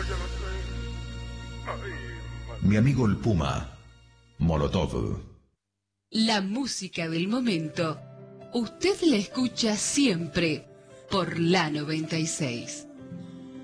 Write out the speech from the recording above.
Mi amigo el Puma, Molotov. La música del momento, usted la escucha siempre por la 96.